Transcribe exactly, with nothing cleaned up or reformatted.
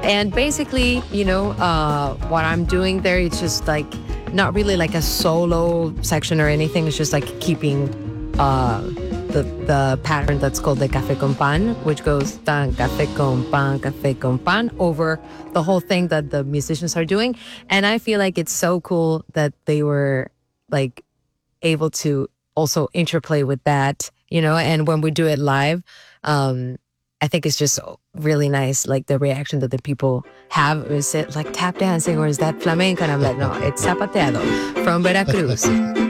And basically, you know, uh, what I'm doing there, it's just like not really like a solo section or anything. It's just like keeping uh, the the pattern that's called the café con pan, which goes tan café con pan, café con pan over the whole thing that the musicians are doing. And I feel like it's so cool that they were like able to also interplay with that, you know, and when we do it live, um, I think it's just really nice, like the reaction that the people have. Is it like tap dancing or is that flamenco? And I'm like, no, it's zapateado from Veracruz.